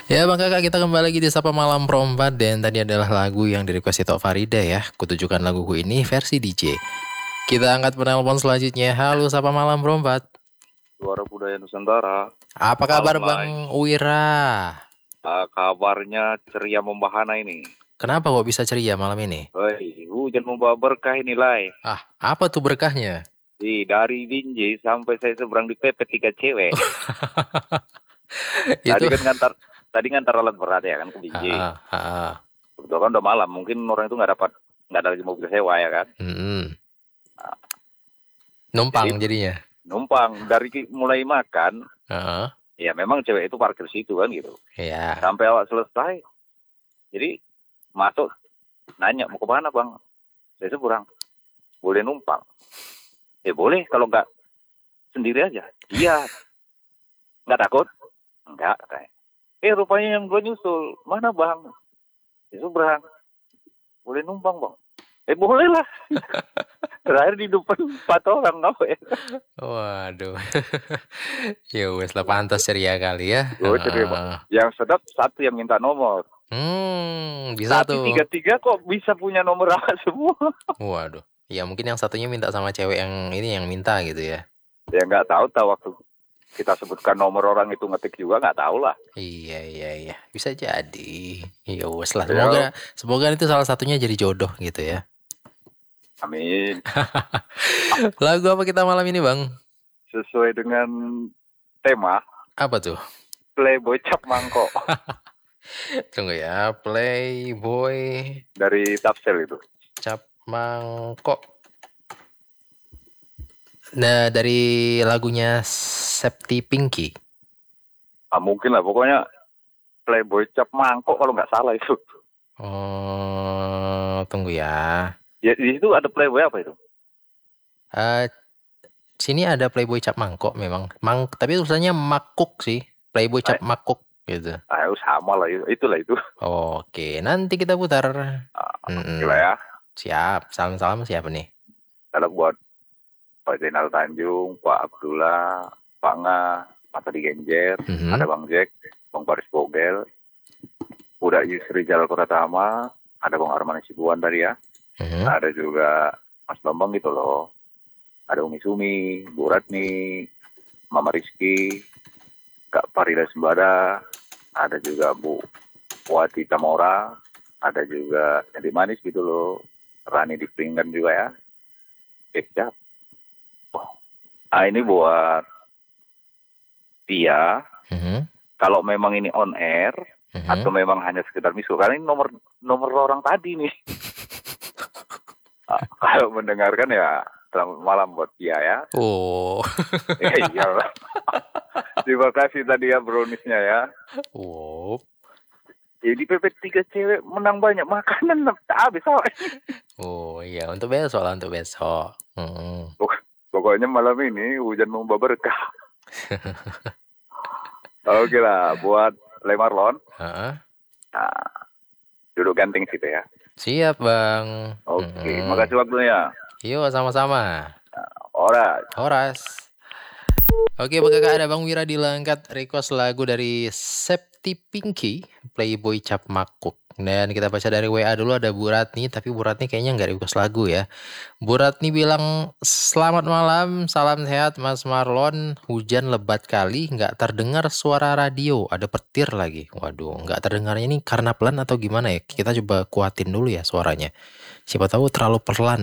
Ya Bang Kakak, kita kembali lagi di Sapa Malam Perempat. Dan tadi adalah lagu yang direquest Tok Farida ya. Kutujukan laguku ini versi DJ. Kita angkat penelpon selanjutnya. Halo Sapa Malam Perempat. Suara Budaya Nusantara. Apa kabar Malam, Bang Wira? Kabarnya ceria membahana ini. Kenapa kok bisa ceria malam ini? Hei, hujan membawa berkah ini, Lai. Apa tuh berkahnya? Dari Binjai sampai saya seberang dipepet 3 cewek. Itu Tadi ngantar alat berat ya kan ke Binjai. Kebetulan udah malam, mungkin orang itu nggak ada lagi mobil sewa ya kan. Numpang jadinya. Numpang dari mulai makan. Ya memang cewek itu parkir situ kan gitu. Iya. Sampai awak selesai. Jadi masuk nanya mau ke mana Bang? Saya seberang. Boleh numpang? Boleh kalau nggak sendiri aja. Iya. Nggak takut? Enggak. Rupanya yang gue nyusul. Mana Bang? Saya seberang. Boleh numpang Bang? Boleh lah. Terakhir di depan 4 orang apa ya? Waduh. Ya wes lah, pantas ceria kali ya. Ceria. Yang sedap satu yang minta nomor. Bisa tapi tuh. Tiga kok bisa punya nomor semua. Waduh. Ya mungkin yang satunya minta sama cewek yang ini yang minta gitu ya. Ya nggak tahu waktu kita sebutkan nomor orang itu ngetik juga nggak tahu lah. Iya. Bisa jadi. Ya wes lah. Semoga itu salah satunya jadi jodoh gitu ya. Amin. Lagu apa kita malam ini Bang? Sesuai dengan tema. Apa tuh? Playboy Cap Mangkok. Tunggu ya, Playboy dari Tapsel itu. Cap Mangkok. Nah, dari lagunya Septi Pinky. Mungkin lah, pokoknya Playboy Cap Mangkok kalau nggak salah itu. Tunggu ya. Ya di situ ada Playboy apa itu? Sini ada Playboy Cap Mangkok memang. Tapi tulisannya Makuk sih. Playboy Cap Makuk gitu. Sama lah itulah itu. Oke, nanti kita putar. Gila ya. Siap. Salam siapa nih? Salam buat Pak Zainal Tanjung, Pak Abdullah, Pak Nga, Pak Tadi Genjer, ada Bang Jack, Bang Paris Bogel, udah Yusri Jalal Pratama, ada Bang Arman Sibuan tadi ya. Ada juga Mas Bambang gitu loh. Ada Umi Sumi, Bu Ratni, Mama Rizky, Kak Farida Sembada, ada juga Bu Wati Tamora, ada juga Jadi Manis gitu loh. Rani di Pinggan juga ya. Siap. Ini buat Tia. Kalau memang ini on air atau memang hanya sekedar misu, karena ini nomor orang tadi nih. Kalau mendengarkan ya selamat malam buat Tia ya. Iyalah. Terima kasih tadi ya browniesnya ya. Jadi pepet 3 cewek menang banyak makanan habis awal. Iya, untuk besok lah, untuk besok. Pokoknya malam ini hujan membawa berkah. Oke lah, buat Lemarlon. Duduk ganting situ ya. Siap Bang. Oke, makasih waktunya. Yuk, sama-sama. Horas. Oke, Bang Kakak, ada Bang Wira di Langkat request lagu dari Septi Pinky, Playboy Cap Makuk. Dan kita baca dari WA dulu, ada Bu Ratni, tapi Bu Ratni kayaknya nggak request lagu ya. Bu Ratni bilang, selamat malam, salam sehat Mas Marlon, hujan lebat kali, nggak terdengar suara radio, ada petir lagi. Waduh, nggak terdengarnya ini karena pelan atau gimana ya? Kita coba kuatin dulu ya suaranya. Siapa tahu terlalu pelan.